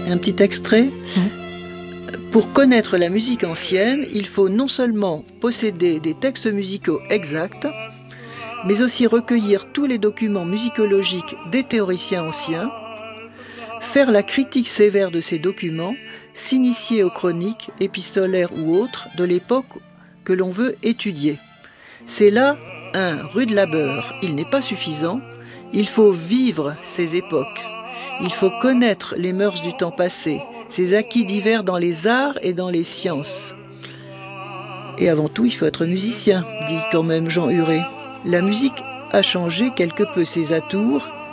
Un petit extrait. Pour connaître la musique ancienne, il faut non seulement posséder des textes musicaux exacts, mais aussi recueillir tous les documents musicologiques des théoriciens anciens, faire la critique sévère de ces documents, s'initier aux chroniques, épistolaires ou autres, de l'époque que l'on veut étudier. C'est là un rude labeur. Il n'est pas suffisant. Il faut vivre ces époques. Il faut connaître les mœurs du temps passé, ses acquis divers dans les arts et dans les sciences. Et avant tout, il faut être musicien, dit quand même Jean Huré. La musique a changé quelque peu ses atours